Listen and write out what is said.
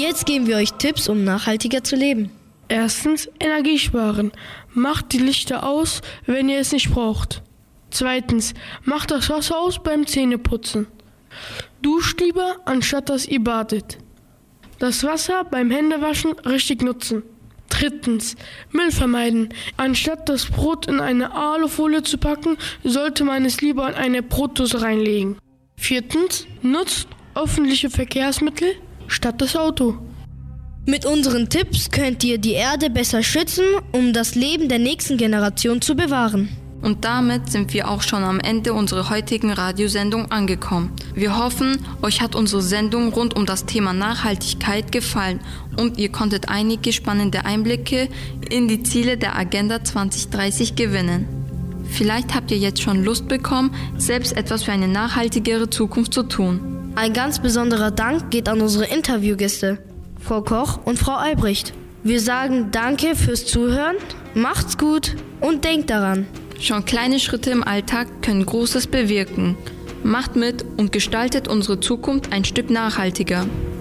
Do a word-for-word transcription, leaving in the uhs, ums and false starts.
Jetzt geben wir euch Tipps, um nachhaltiger zu leben. Erstens, Energie sparen. Macht die Lichter aus, wenn ihr es nicht braucht. Zweitens, macht das Wasser aus beim Zähneputzen. Duscht lieber, anstatt dass ihr badet. Das Wasser beim Händewaschen richtig nutzen. Drittens, Müll vermeiden. Anstatt das Brot in eine Alufolie zu packen, sollte man es lieber in eine Brotdose reinlegen. Viertens, nutzt öffentliche Verkehrsmittel statt das Auto. Mit unseren Tipps könnt ihr die Erde besser schützen, um das Leben der nächsten Generation zu bewahren. Und damit sind wir auch schon am Ende unserer heutigen Radiosendung angekommen. Wir hoffen, euch hat unsere Sendung rund um das Thema Nachhaltigkeit gefallen und ihr konntet einige spannende Einblicke in die Ziele der Agenda zwanzig dreißig gewinnen. Vielleicht habt ihr jetzt schon Lust bekommen, selbst etwas für eine nachhaltigere Zukunft zu tun. Ein ganz besonderer Dank geht an unsere Interviewgäste, Frau Koch und Frau Albrecht. Wir sagen Danke fürs Zuhören, macht's gut und denkt daran. Schon kleine Schritte im Alltag können Großes bewirken. Macht mit und gestaltet unsere Zukunft ein Stück nachhaltiger.